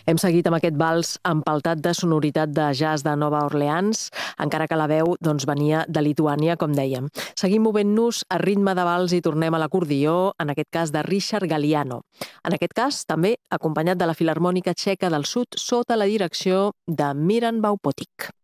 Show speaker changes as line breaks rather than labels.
Hem seguit amb aquest vals empaltat de sonoritat de jazz de Nova Orleans, encara que la veu venia de Lituània, com dèiem. Seguim movent-nos a ritme de vals i tornem a l'acordió, en aquest cas de Richard Galliano. En aquest cas, també acompanyat de la Filharmònica Txeca del Sud, sota la direcció de Miran Baupotic.